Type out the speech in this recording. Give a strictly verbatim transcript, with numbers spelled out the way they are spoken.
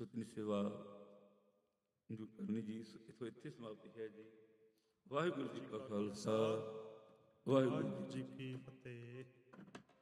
ਸੁਤਨੀ ਸੇਵਾ ਜੋ ਕਰਨੀ ਜੀ, ਇਥੋਂ ਇੱਥੇ ਸਮਾਪਤੀ ਹੈ ਜੀ। ਵਾਹਿਗੁਰੂ ਜੀ ਕਾ ਖਾਲਸਾ, ਵਾਹਿਗੁਰੂ ਜੀ ਕੀ ਫਤਿਹ।